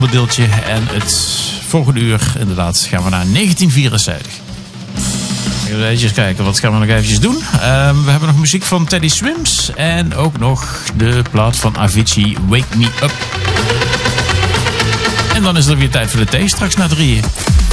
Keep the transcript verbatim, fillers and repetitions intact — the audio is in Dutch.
deeltje. En het volgende uur, inderdaad, gaan we naar negentien vierenzeventig. Even kijken, wat gaan we nog eventjes doen? Uh, we hebben nog muziek van Teddy Swims. En ook nog de plaat van Avicii, Wake Me Up. En dan is er weer tijd voor de thee, straks na drieën.